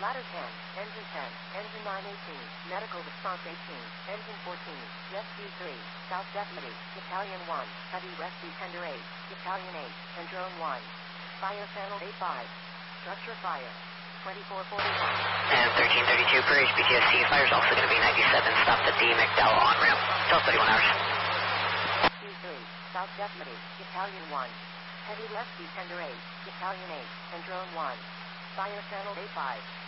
Ladder 10, Engine 10, Engine 918, Medical Response 18, Engine 14, Rescue 3, South Deputy, Battalion 1, Heavy Rescue Tender 8, Battalion 8, and Drone 1. Fire Channel 85. Structure fire. 2441. And 1332 per HPTSC. Fire's also going to be 97. Stopped at the McDowell on-ramp. Till 31 hours. Rescue 3, South Deputy, Battalion 1. Heavy Rescue Tender 8, Battalion 8, and Drone 1. Fire Channel 85.